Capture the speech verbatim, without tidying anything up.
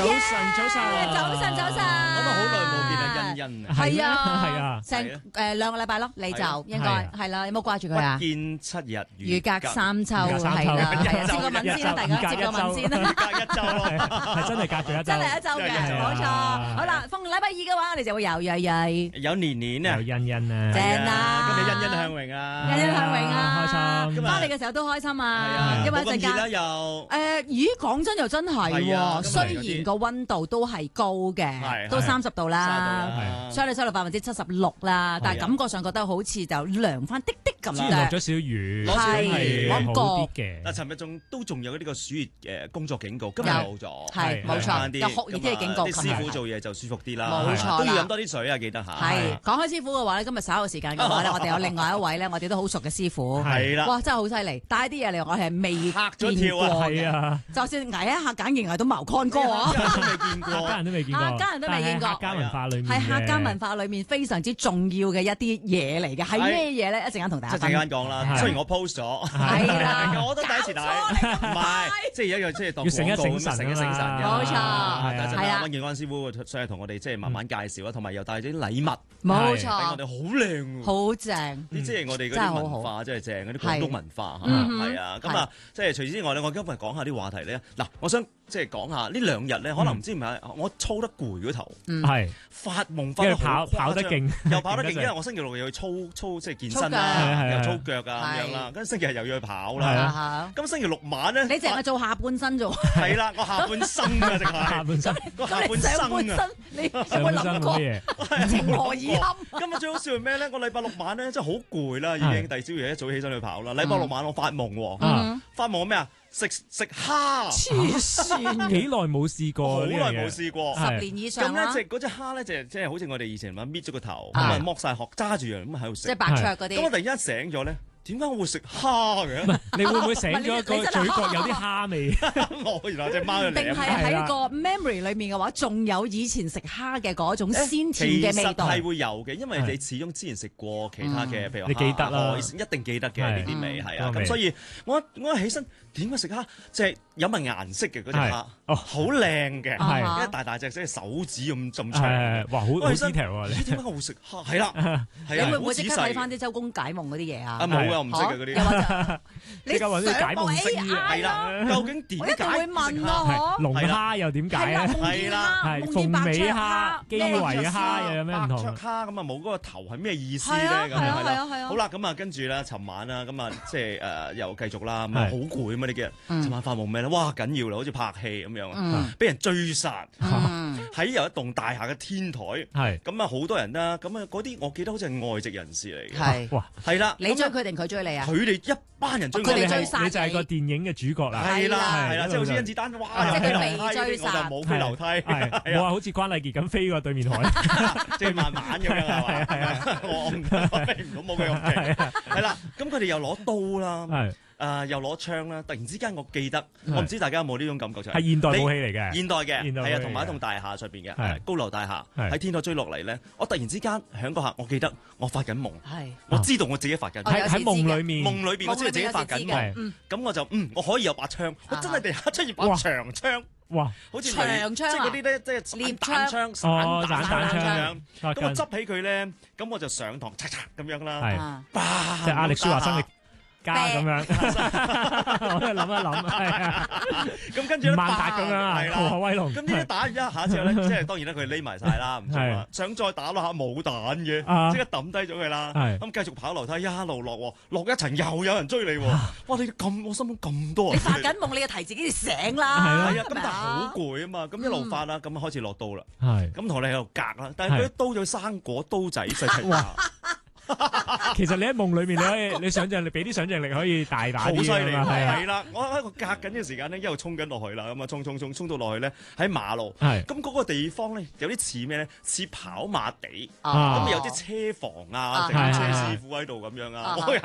晨，早晨， 早晨，早晨。 我都好耐冇見阿欣欣啊。 係啊， 係啊， 成誒兩個禮拜咯，你就應該係啦。有冇掛住佢啊？ 不見七日， 如隔三秋， 係啦，係啊， 接個吻先啦，大家接個吻先啦， 隔一周咯， 係真係隔咗一周， 真係一周嘅，冇錯。好啦，逢禮拜二嘅話，我哋就會有瑞瑞， 有年年啊， 有欣欣啊， 正啊， 今日欣欣向榮啊， 欣欣向榮啊， 開心。 翻嚟嘅時候都開心係啊， 啊， 因為一陣冇咁熱啦間又。 誒，咦，講真又真係係啊喎，雖然個溫度都係高嘅， 係都三十度啦， 係相對濕度百分之七十六啦，但係感覺上覺得好似就涼翻啲啲咁落樣。 咗少少雨， 係係好啲嗱， 嘅。 尋日仲都仲有呢個暑熱誒工作警告，今日冇咗， 係冇錯，有酷熱啲嘅警告。 啲師傅做嘢就舒服啲啦， 冇錯啦， 都要飲多啲水啊，記得嚇。 係講開師傅嘅話咧，今日稍後時間嘅話咧，我哋有另外一位咧，我哋都好熟嘅師傅。 係啦， 哇，真係好犀利，帶啲嘢嚟，我係未嚇咗見過跳啊， 係啊， 就算捱一下，簡然捱到茅乾哥啊！ 都未見過， 家人都未見過， 家人都未見過。 客家文化裏面係客家文化裏面非常之重要嘅一啲嘢嚟嘅，係咩嘢咧？一陣間同大家一陣間講啦。雖然我 post 咗， 係啦， 我都第一次睇，唔係，即係一樣即係當要醒一廣告咁醒神醒一醒神嘅， 冇錯但係係啊溫健安師傅上嚟同我哋即係慢慢介紹啦，同埋又帶咗啲禮物， 冇俾我錯， 哋好靚喎。 好正。 啲即係我哋嗰真係好啲文化真係正，嗰啲廣東文化嚇， 嗯係啊，咁啊，即係除此之外咧，我今日講下啲話題咧。嗱，我想即係講下呢兩日咧，可能唔知點解我操得攰嗰頭， 係發夢發因為得好跑跑得勁， 又跑得勁，因為我星期六又要操操即係健身啦，又操腳啊咁樣啦，跟住星期日又要去跑啦。咁星期六晚咧， 你淨係做下半身啫喎。 係啦，我下半身啊，淨係下半身， 個下半身啊， 你有冇諗過嘢？ 情何以堪？ 今日最好笑係咩咧？我禮拜六晚咧真係好攰啦，已經第二朝日一早起身去跑啦。禮拜六晚我發夢喎，發夢咩啊？食食蝦， 黐線， 幾耐冇試過？ 好耐冇試過， 十年以上啦。 咁咧，隻嗰隻蝦咧就即係好似我哋以前咁搣咗個頭，咁啊剝晒殼，揸住樣咁喺度食。 即係白灼嗰啲。 咁我突然間醒咗咧，點解我會食蝦嘅？ 你會唔會醒咗個嘴角有啲蝦味？ 我原來隻貓喺度定係喺個 memory 裏面嘅話，仲有以前食蝦嘅嗰種鮮甜嘅味道。 係會有嘅，因為你始終之前食過其他嘅，譬如你記得啦， 一定記得嘅呢啲味係啊。咁所以我我一起身點解食蝦？即係有埋顏色嘅嗰隻蝦，哦，好靚嘅，係一大大隻，即係手指咁咁長。 哇，好好 detail 啊！ 你點解我會食蝦？係啦，係啊， 你會唔會即刻睇翻啲周公解夢嗰啲嘢啊？ 啊冇啊，唔識嘅嗰啲。 又或者你家揾啲解夢師係啦，究竟點解？ 我一定會問咯， 龍蝦又點解咧？ 係啦， 係鳳尾蝦、基圍蝦又有咩唔同？ 白灼蝦咁啊，冇嗰個頭係咩意思咧？咁樣係啦。好啦，咁啊，跟住咧，尋晚啦，咁啊，即係誒又繼續啦，咁啊好攰啊嘛呢幾日。尋晚發夢咩咧？哇，緊要啦，好似拍戲咁樣，俾人追殺喺有一棟大廈嘅天台。係咁啊，好多人啦，咁啊嗰啲我記得好似係外籍人士嚟嘅。 係哇， 係啦， 你追佢定佢追你啊？ 佢哋一班人追佢哋追殺你就係個電影嘅主角啦。 係啦，係啦，即係好似甄子丹，哇！ 即係佢被追殺， 我就冇飛樓梯， 冇話好似關禮傑咁飛過對面海， 即係慢慢咁樣係嘛？係啊，我我飛唔到冇佢咁勁。係啦，咁佢哋又攞刀啦。誒又攞槍啦！突然之間，我記得，我唔知大家有冇呢種感覺就係係現代武器嚟嘅， 現代嘅，係啊，同埋一棟大廈上邊嘅高樓大廈喺天台追落嚟咧。我突然之間響嗰下，我記得我發緊夢，我知道我自己發緊夢喺喺夢裏面， 夢裏邊我知道自己發緊夢。咁我就嗯，我可以有把槍，我真係地下出現把長槍，哇！好似長槍即係嗰啲咧，即係獵彈槍、散彈槍咁樣。咁我執起佢咧，咁我就上堂，嚓嚓咁樣啦， 即係壓力舒華生力加咁樣，我都諗一諗，係啊，咁跟住咧， 萬達咁樣啊，浩海威龍。 咁呢啲打完一下之後咧，即係當然啦，佢匿埋晒啦，唔做啦。想再打落下冇彈嘅，即刻抌低咗佢啦。咁繼續跑樓梯，一路落，落一層又有人追你。哇！你咁，我心諗咁多人。 你發緊夢，你要提自己醒啦。 係啊，咁但係好攰啊嘛，咁一路發啦，咁開始落刀啦。係。咁同你喺度隔啦，但係佢刀咗生果刀仔細細把。 其實你喺夢裏面，你可以你想象力俾啲想象力可以大大啲， 好犀利啊！ 係啦，我喺個隔緊嘅時間咧，一路衝緊落去啦，咁啊衝衝衝衝到落去咧，喺馬路，咁嗰個地方咧有啲似咩咧？似跑馬地，咁有啲車房啊，定係車師傅喺度咁樣啊，我喺